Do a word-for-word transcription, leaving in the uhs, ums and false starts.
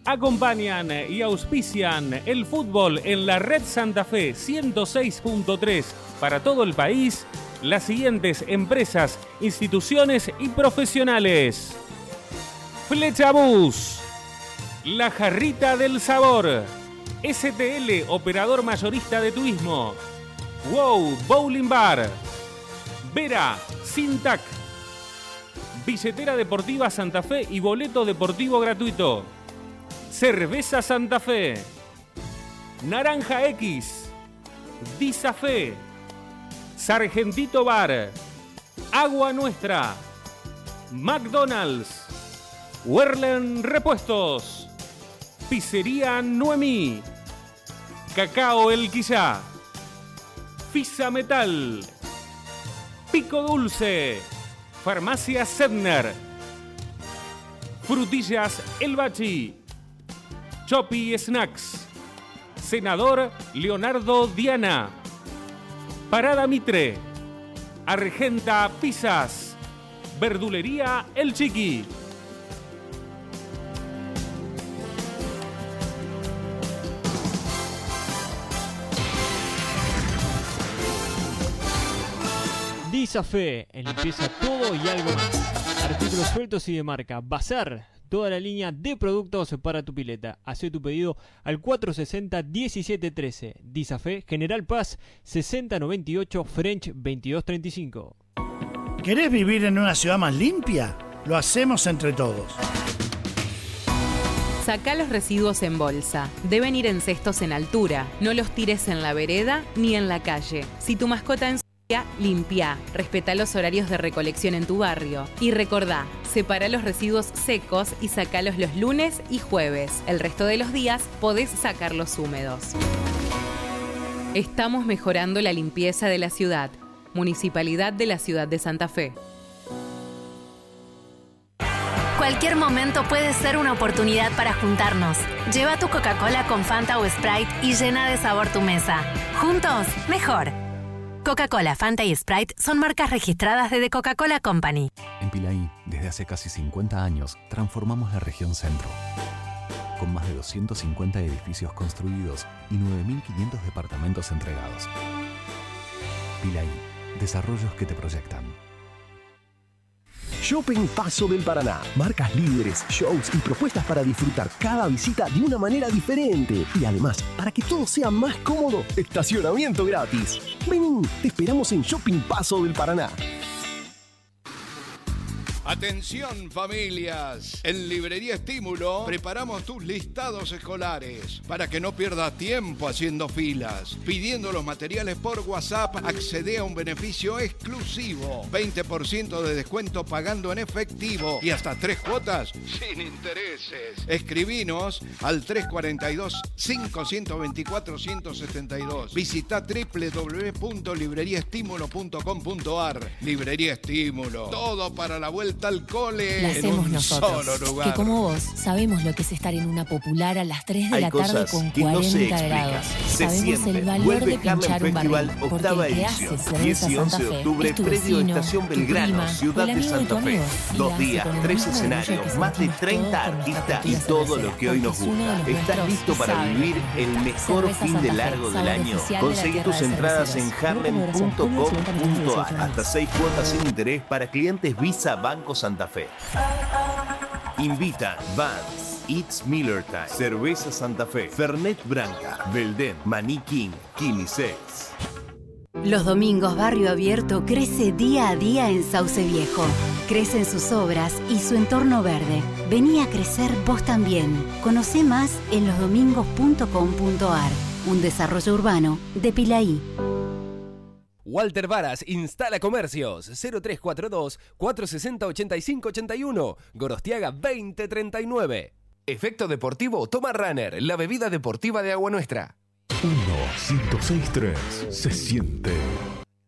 Acompañan y auspician el fútbol en la Red Santa Fe ciento seis punto tres para todo el país las siguientes empresas, instituciones y profesionales. Flecha Bus, La Jarrita del Sabor, S T L, operador mayorista de turismo, Wow Bowling Bar, Vera, Sintac, Billetera Deportiva Santa Fe y boleto deportivo gratuito. Cerveza Santa Fe, Naranja X, Disafé, Sargentito Bar, Agua Nuestra, McDonald's, Werlen Repuestos, Pizzería Noemí, Cacao El Quillá, Fisa Metal, Pico Dulce, Farmacia Sedner, Frutillas El Bachi, Chopi Snacks, Senador Leonardo Diana, Parada Mitre, Argenta Pizzas, Verdulería El Chiqui. Disafé, en limpieza todo y algo más. Artículos sueltos y de marca. Bazar, toda la línea de productos para tu pileta. Hacé tu pedido al cuatro sesenta, diecisiete trece. Disafé, General Paz, sesenta noventa y ocho, French veintidós treinta y cinco. ¿Querés vivir en una ciudad más limpia? Lo hacemos entre todos. Sacá los residuos en bolsa. Deben ir en cestos en altura. No los tires en la vereda ni en la calle. Si tu mascota ensucia, limpia. Respeta los horarios de recolección en tu barrio. Y recordá, separa los residuos secos y sacalos los lunes y jueves. El resto de los días podés sacarlos húmedos. Estamos mejorando la limpieza de la ciudad. Municipalidad de la Ciudad de Santa Fe. Cualquier momento puede ser una oportunidad para juntarnos. Lleva tu Coca-Cola con Fanta o Sprite y llena de sabor tu mesa. Juntos, mejor. Coca-Cola, Fanta y Sprite son marcas registradas de The Coca-Cola Company. En Pilaí, desde hace casi cincuenta años, transformamos la región centro. Con más de doscientos cincuenta edificios construidos y nueve mil quinientos departamentos entregados. Pilaí, desarrollos que te proyectan. Shopping Paso del Paraná. Marcas líderes, shows y propuestas para disfrutar cada visita de una manera diferente. Y además, para que todo sea más cómodo, estacionamiento gratis. Vení, te esperamos en Shopping Paso del Paraná. Atención familias, en Librería Estímulo preparamos tus listados escolares para que no pierdas tiempo haciendo filas. Pidiendo los materiales por WhatsApp, accede a un beneficio exclusivo, veinte por ciento de descuento pagando en efectivo y hasta tres cuotas sin intereses. Escribinos al tres cuatro dos, cinco dos cuatro, uno siete dos. Visita doble u doble u doble u punto librería estímulo punto com punto a r. Librería Estímulo, todo para la vuelta al cole la en hacemos un nosotros, solo lugar. que como vos sabemos lo que es estar en una popular a las tres de Hay la tarde cosas con que no se cuarenta grados. explican, se Sabemos sienten. el valor Vuelve de pinchar Harlem un Festival, barril, porque octava el que edición, hace diez y Cerveza once Santa de Fe octubre, es tu predio vecino, Estación tu Belgrano, prima, Ciudad el de amigo de Santa tu Fe. amigo. Y Dos hace días, con el tres mismo orgullo escenarios, que más de sentimos treinta todos con nuestra artistas y cultura todo cervecera, lo que hoy nos porque es uno de gusta. los ¿Estás nuestros listo para sabe. vivir el mejor Cerveza fin Santa de Fe, largo del sabor año? oficial de la Conseguí tierra tus de entradas en cerveceros. harlem punto com punto a r. Hasta seis cuotas sin interés para clientes Visa Banco Santa Fe. Invita Vans, It's Miller Time, Cerveza Santa Fe, Fernet Branca, Belden, Maní King, Quinisex. Los domingos Barrio Abierto crece día a día en Sauce Viejo. Crecen sus obras y su entorno verde. Vení a crecer vos también. Conocé más en los domingos punto com punto a r. Un desarrollo urbano de Pilaí. Walter Varas instala comercios. Cero tres cuatro dos, cuatro seis cero, ocho cinco ocho uno. Gorostiaga veinte treinta y nueve. Efecto deportivo Toma Runner, la bebida deportiva de Agua Nuestra. uno, ciento seis punto tres. Se siente.